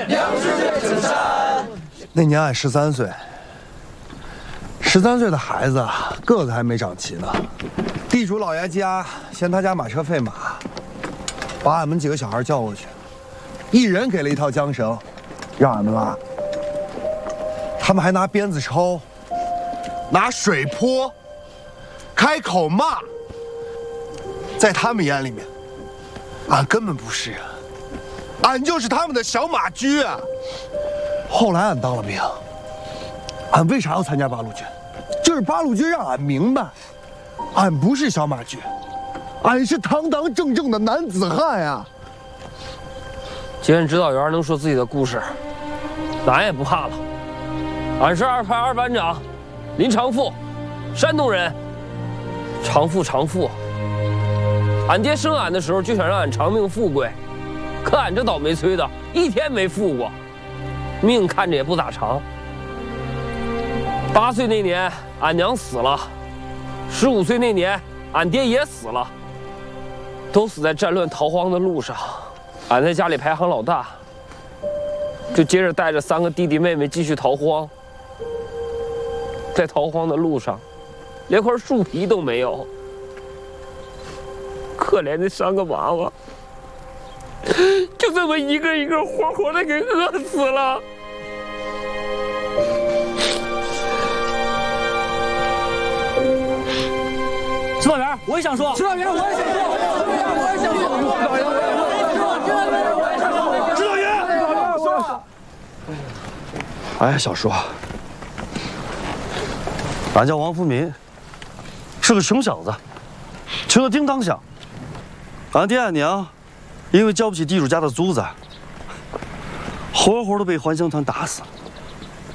娘是对子山。 那年俺13岁，13岁的孩子个子还没长齐呢。地主老爷家嫌他家马车费马，把俺们几个小孩叫过去，一人给了一套缰绳，让俺们拉。他们还拿鞭子抽，拿水泼，开口骂。在他们眼里面，俺根本不是人，俺就是他们的小马驹啊！后来俺当了兵，俺为啥要参加八路军？就是八路军让俺明白，俺不是小马驹，俺是堂堂正正的男子汉呀！ 既然指导员能说自己的故事，俺也不怕了。俺是2排2班长林长富，山东人。长富，俺爹生俺的时候就想让俺长命富贵，可俺这倒霉催的，一天没富过，命看着也不咋长。8岁那年，俺娘死了；15岁那年，俺爹也死了，都死在战乱逃荒的路上。俺在家里排行老大，就接着带着3个弟弟妹妹继续逃荒。在逃荒的路上，连块树皮都没有。可怜的3个娃娃，就这么一个一个活活的给饿死了。 指导员，我也想说。指导员，我也想说。我也想说。指导员，说。 哎，小叔，俺叫王福民，是个穷小子，穷得叮当响。俺爹俺娘因为交不起地主家的租子，活活的被还乡团打死了。